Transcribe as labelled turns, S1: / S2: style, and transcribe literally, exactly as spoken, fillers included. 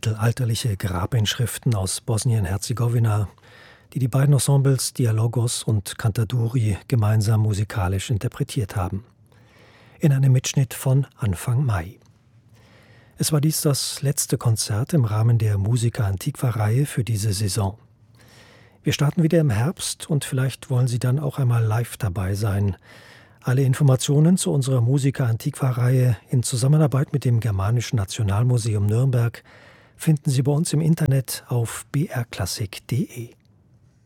S1: mittelalterliche Grabinschriften aus Bosnien-Herzegowina, die die beiden Ensembles Dialogos und Cantaduri gemeinsam musikalisch interpretiert haben. In einem Mitschnitt von Anfang Mai. Es war dies das letzte Konzert im Rahmen der Musica Antiqua-Reihe für diese Saison. Wir starten wieder im Herbst und vielleicht wollen Sie dann auch einmal live dabei sein. Alle Informationen zu unserer Musica Antiqua-Reihe in Zusammenarbeit mit dem Germanischen Nationalmuseum Nürnberg finden Sie bei uns im Internet auf b r klassik punkt d e.